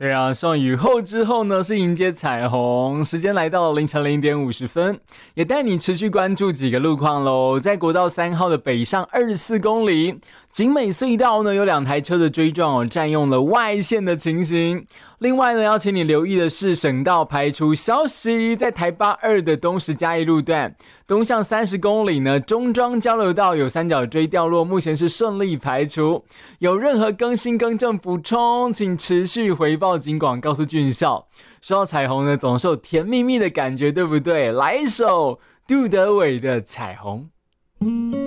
对啊，希望雨后之后呢是迎接彩虹。时间来到了凌晨0点50分，也带你持续关注几个路况咯。在国道3号的北上24公里，景美隧道呢有2台车的追撞占用了外线的情形。另外呢，要请你留意的是省道排除消息，在台8-2的东石嘉义路段东向30公里呢，中庄交流道有三角锥掉落，目前是顺利排除。有任何更新更正补充，请持续回报警广告诉俊孝。说到彩虹呢，总是有甜蜜蜜的感觉，对不对？来一首杜德伟的《彩虹》。